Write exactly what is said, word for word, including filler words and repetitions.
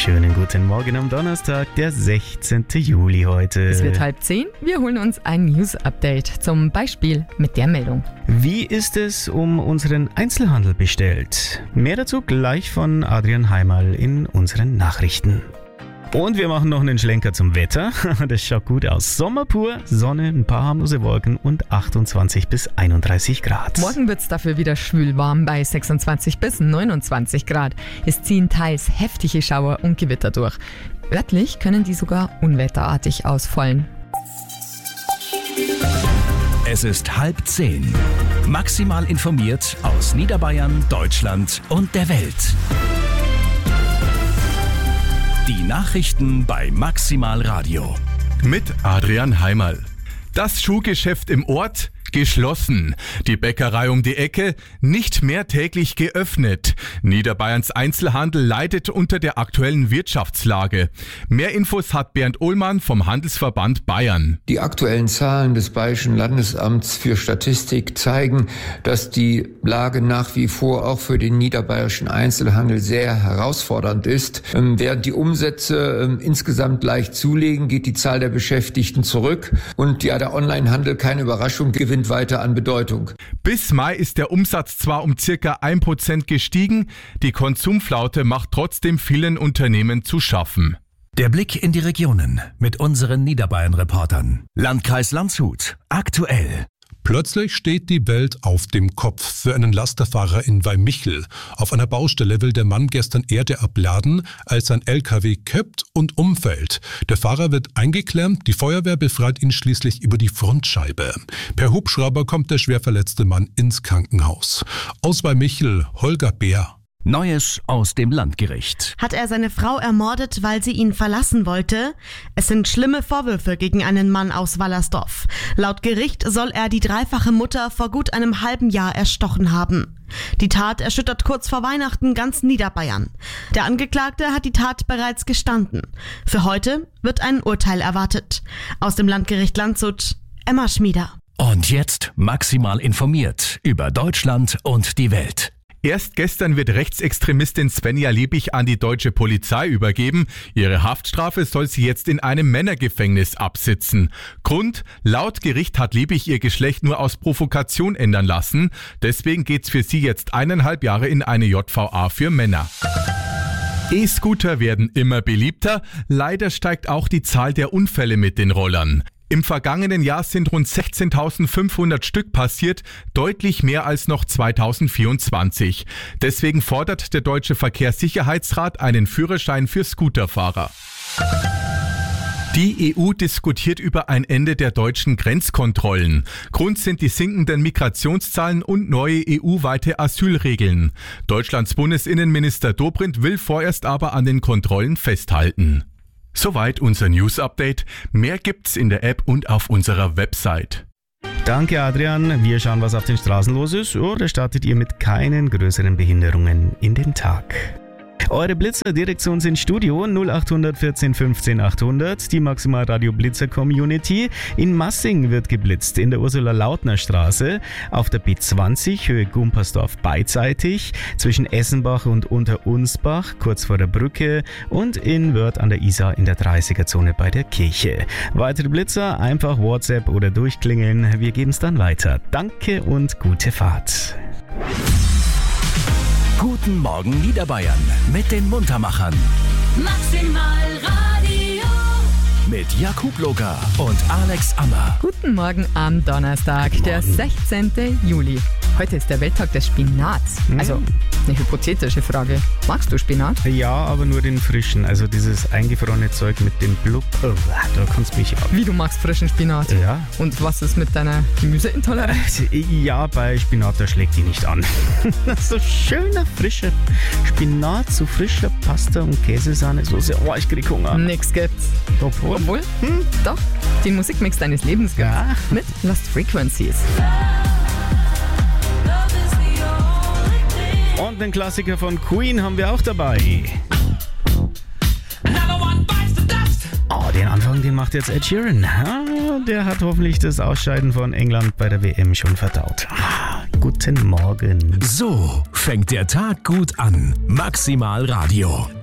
schönen guten Morgen am Donnerstag, der sechzehnten Juli heute. Es wird halb zehn. Wir holen uns ein News-Update. Zum Beispiel mit der Meldung. Wie ist es um unseren Einzelhandel bestellt? Mehr dazu gleich von Adrian Heimal in unseren Nachrichten. Und wir machen noch einen Schlenker zum Wetter. Das schaut gut aus. Sommer pur, Sonne, ein paar harmlose Wolken und achtundzwanzig bis einunddreißig Grad. Morgen wird es dafür wieder schwül warm bei sechsundzwanzig bis neunundzwanzig Grad. Es ziehen teils heftige Schauer und Gewitter durch. Örtlich können die sogar unwetterartig ausfallen. Es ist halb zehn. Maximal informiert aus Niederbayern, Deutschland und der Welt. Die Nachrichten bei Maximal Radio. Mit Adrian Heimal. Das Schuhgeschäft im Ort geschlossen. Die Bäckerei um die Ecke nicht mehr täglich geöffnet. Niederbayerns Einzelhandel leidet unter der aktuellen Wirtschaftslage. Mehr Infos hat Bernd Ohlmann vom Handelsverband Bayern. Die aktuellen Zahlen des Bayerischen Landesamts für Statistik zeigen, dass die Lage nach wie vor auch für den niederbayerischen Einzelhandel sehr herausfordernd ist. Während die Umsätze insgesamt leicht zulegen, geht die Zahl der Beschäftigten zurück und ja, der Onlinehandel, keine Überraschung, gewinnt weiter an Bedeutung. Bis Mai ist der Umsatz zwar um circa ein Prozent gestiegen, die Konsumflaute macht trotzdem vielen Unternehmen zu schaffen. Der Blick in die Regionen mit unseren Niederbayern-Reportern. Landkreis Landshut. Aktuell. Plötzlich steht die Welt auf dem Kopf für einen Lasterfahrer in Weimichel. Auf einer Baustelle will der Mann gestern Erde abladen, als sein L K W kippt und umfällt. Der Fahrer wird eingeklemmt, die Feuerwehr befreit ihn schließlich über die Frontscheibe. Per Hubschrauber kommt der schwer verletzte Mann ins Krankenhaus. Aus Weimichel, Holger Bär. Neues aus dem Landgericht. Hat er seine Frau ermordet, weil sie ihn verlassen wollte? Es sind schlimme Vorwürfe gegen einen Mann aus Wallersdorf. Laut Gericht soll er die dreifache Mutter vor gut einem halben Jahr erstochen haben. Die Tat erschüttert kurz vor Weihnachten ganz Niederbayern. Der Angeklagte hat die Tat bereits gestanden. Für heute wird ein Urteil erwartet. Aus dem Landgericht Landshut, Emma Schmieder. Und jetzt maximal informiert über Deutschland und die Welt. Erst gestern wird Rechtsextremistin Svenja Liebig an die deutsche Polizei übergeben. Ihre Haftstrafe soll sie jetzt in einem Männergefängnis absitzen. Grund: Laut Gericht hat Liebig ihr Geschlecht nur aus Provokation ändern lassen. Deswegen geht's für sie jetzt eineinhalb Jahre in eine J V A für Männer. E-Scooter werden immer beliebter. Leider steigt auch die Zahl der Unfälle mit den Rollern. Im vergangenen Jahr sind rund sechzehntausendfünfhundert Stück passiert, deutlich mehr als noch zweitausendvierundzwanzig. Deswegen fordert der Deutsche Verkehrssicherheitsrat einen Führerschein für Scooterfahrer. Die E U diskutiert über ein Ende der deutschen Grenzkontrollen. Grund sind die sinkenden Migrationszahlen und neue E U-weite Asylregeln. Deutschlands Bundesinnenminister Dobrindt will vorerst aber an den Kontrollen festhalten. Soweit unser News-Update. Mehr gibt's in der App und auf unserer Website. Danke Adrian, wir schauen, was auf den Straßen los ist. Oder startet ihr mit keinen größeren Behinderungen in den Tag? Eure Blitzer-Direktion sind Studio null acht vierzehn fünfzehn achthundert, die Maximal Radio Blitzer Community. In Massing wird geblitzt, in der Ursula-Lautner-Straße, auf der B zwanzig Höhe Gumpersdorf beidseitig, zwischen Essenbach und Unterunsbach, kurz vor der Brücke, und in Wörth an der Isar in der dreißiger-Zone bei der Kirche. Weitere Blitzer einfach WhatsApp oder durchklingeln, wir geben es dann weiter. Danke und gute Fahrt. Guten Morgen Niederbayern mit den Muntermachern. Maximal Radio. Mit Jakub Loga und Alex Ammer. Guten Morgen am Donnerstag, der sechzehnten Juli. Heute ist der Welttag des Spinats. Mhm. Also eine hypothetische Frage. Magst du Spinat? Ja, aber nur den frischen. Also dieses eingefrorene Zeug mit dem Blub. Oh, da kannst du mich ab. Wie, du magst frischen Spinat? Ja. Und was ist mit deiner Gemüseintoleranz? Ja, bei Spinat, da schlägt die nicht an. So schöner, frischer Spinat, so frischer Pasta und Käsesahnesoße. Oh, ich krieg Hunger. Nix gibt's. Obwohl? Obwohl? Hm, doch. Den Musikmix deines Lebens gibt's. Ja. Mit Lost Frequencies. Und den Klassiker von Queen haben wir auch dabei. Oh, den Anfang, den macht jetzt Ed Sheeran. Ja, der hat hoffentlich das Ausscheiden von England bei der W M schon verdaut. Ah, guten Morgen. So fängt der Tag gut an. Maximal Radio.